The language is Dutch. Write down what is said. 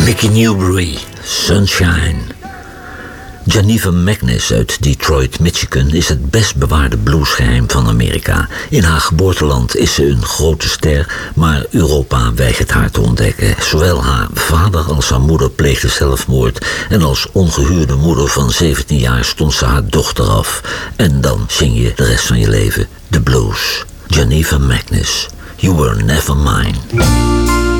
Mickey Newbury, Sunshine. Geneva Magnus uit Detroit, Michigan is het best bewaarde bluesgeheim van Amerika. In haar geboorteland is ze een grote ster, maar Europa weigert haar te ontdekken. Zowel haar vader als haar moeder pleegden zelfmoord en als ongehuwde moeder van 17 jaar stond ze haar dochter af. En dan zing je de rest van je leven de blues. Geneva Magnus, You Were Never Mine.